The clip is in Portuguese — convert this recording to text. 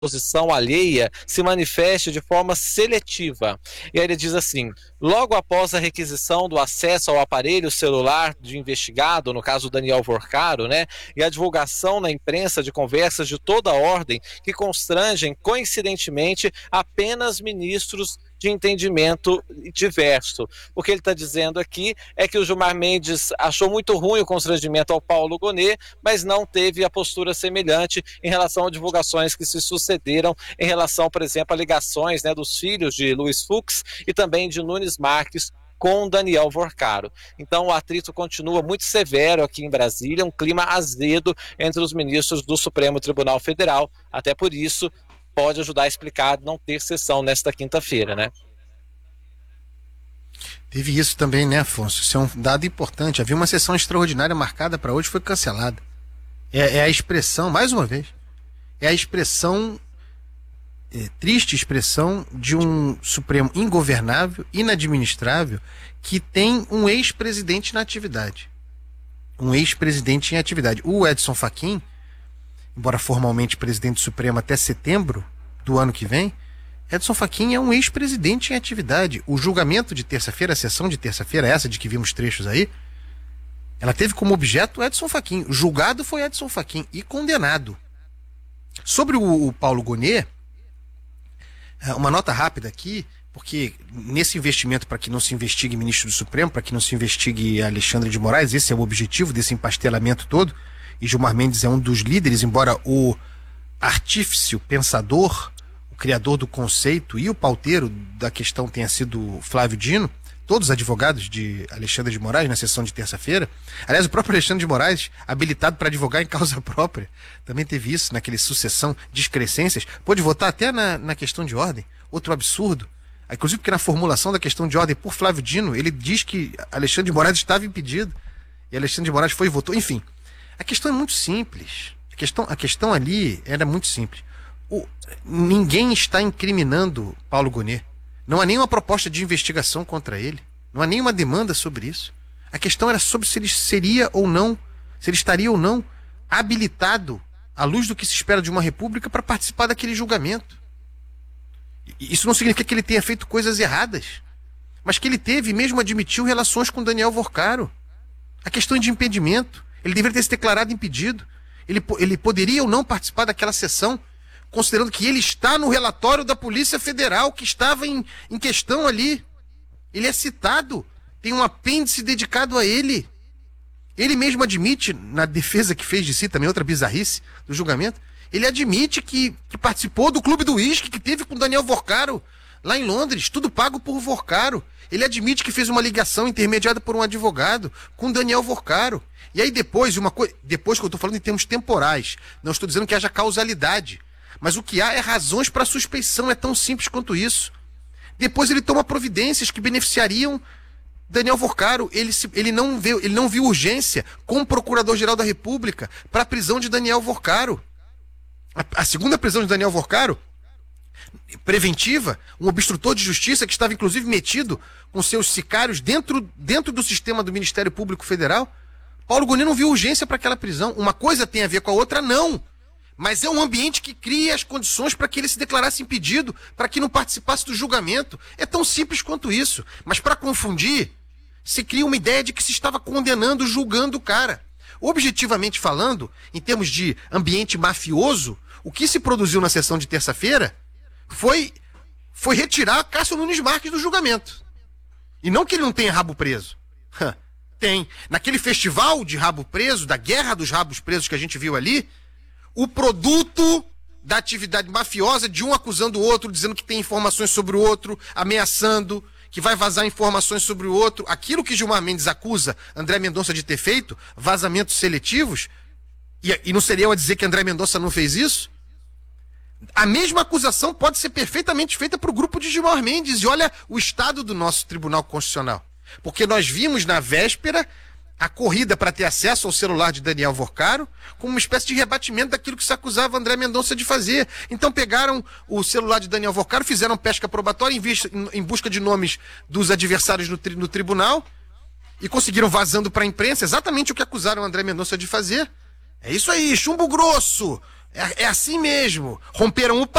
posição alheia se manifeste de forma seletiva. E aí ele diz assim: logo após a requisição do acesso ao aparelho celular de investigado, no caso Daniel Vorcaro, né, e a divulgação na imprensa de conversas de toda ordem que constrangem, coincidentemente, apenas ministros de entendimento diverso. O que ele está dizendo aqui é que o Gilmar Mendes achou muito ruim o constrangimento ao Paulo Gonet, mas não teve a postura semelhante em relação a divulgações que se sucederam em relação, por exemplo, a ligações, né, dos filhos de Luiz Fux e também de Nunes Marques com Daniel Vorcaro. Então o atrito continua muito severo aqui em Brasília, um clima azedo entre os ministros do Supremo Tribunal Federal, até por isso pode ajudar a explicar não ter sessão nesta quinta-feira, né? Teve isso também, né, Afonso? Isso é um dado importante. Havia uma sessão extraordinária marcada para hoje, foi cancelada. É a expressão, mais uma vez, é a expressão, triste expressão de um Supremo ingovernável, inadministrável, que tem um ex-presidente na atividade. Um ex-presidente em atividade. O Edson Fachin, embora formalmente presidente do Supremo até setembro do ano que vem, Edson Fachin é um ex-presidente em atividade. O julgamento de terça-feira, a sessão de terça-feira, essa de que vimos trechos aí, ela teve como objeto Edson Fachin. O julgado foi Edson Fachin e condenado. Sobre o Paulo Gonet, uma nota rápida aqui, porque nesse investimento para que não se investigue ministro do Supremo, para que não se investigue Alexandre de Moraes, esse é o objetivo desse empastelamento todo, e Gilmar Mendes é um dos líderes, embora o artífice, o pensador, o criador do conceito e o pauteiro da questão tenha sido Flávio Dino, todos advogados de Alexandre de Moraes na sessão de terça-feira. Aliás, o próprio Alexandre de Moraes, habilitado para advogar em causa própria, também teve isso naquele sucessão de excrescências, pôde votar até na questão de ordem, outro absurdo. Inclusive porque na formulação da questão de ordem por Flávio Dino, ele diz que Alexandre de Moraes estava impedido, e Alexandre de Moraes foi e votou, enfim. A questão é muito simples. A questão ali era muito simples. Ninguém está incriminando Paulo Gonet. Não há nenhuma proposta de investigação contra ele. Não há nenhuma demanda sobre isso. A questão era sobre se ele seria ou não, se ele estaria ou não habilitado, à luz do que se espera de uma república, para participar daquele julgamento. Isso não significa que ele tenha feito coisas erradas, mas que ele teve, mesmo admitiu, relações com Daniel Vorcaro. A questão é de impedimento. Ele deveria ter se declarado impedido. Ele poderia ou não participar daquela sessão, considerando que ele está no relatório da Polícia Federal que estava em questão ali. Ele é citado, tem um apêndice dedicado a ele. Ele mesmo admite, na defesa que fez de si, também outra bizarrice do julgamento, ele admite que participou do Clube do Uísque que teve com Daniel Vorcaro lá em Londres, tudo pago por Vorcaro. Ele admite que fez uma ligação intermediada por um advogado com Daniel Vorcaro. E aí depois que eu estou falando em termos temporais, não estou dizendo que haja causalidade, mas o que há é razões para suspeição, é tão simples quanto isso. Depois ele toma providências que beneficiariam Daniel Vorcaro. Ele não viu urgência com o Procurador-Geral da República para a prisão de Daniel Vorcaro. A segunda prisão de Daniel Vorcaro, preventiva, um obstrutor de justiça que estava inclusive metido com seus sicários dentro do sistema do Ministério Público Federal. Paulo Gonet não viu urgência para aquela prisão. Uma coisa tem a ver com a outra, não. Mas é um ambiente que cria as condições para que ele se declarasse impedido, para que não participasse do julgamento. É tão simples quanto isso. Mas para confundir, se cria uma ideia de que se estava condenando, julgando o cara. Objetivamente falando, em termos de ambiente mafioso, o que se produziu na sessão de terça-feira foi retirar Cássio Nunes Marques do julgamento. E não que ele não tenha rabo preso. Tem. Naquele festival de rabo preso, da guerra dos rabos presos que a gente viu ali, o produto da atividade mafiosa, de um acusando o outro, dizendo que tem informações sobre o outro, ameaçando, que vai vazar informações sobre o outro. Aquilo que Gilmar Mendes acusa André Mendonça de ter feito, vazamentos seletivos, e não seria eu a dizer que André Mendonça não fez isso? A mesma acusação pode ser perfeitamente feita para o grupo de Gilmar Mendes. E olha o estado do nosso Tribunal Constitucional. Porque nós vimos na véspera a corrida para ter acesso ao celular de Daniel Vorcaro como uma espécie de rebatimento daquilo que se acusava André Mendonça de fazer. Então pegaram o celular de Daniel Vorcaro, fizeram pesca probatória em busca de nomes dos adversários no tribunal e conseguiram, vazando para a imprensa, exatamente o que acusaram André Mendonça de fazer. É isso aí, chumbo grosso! É assim mesmo. Romperam o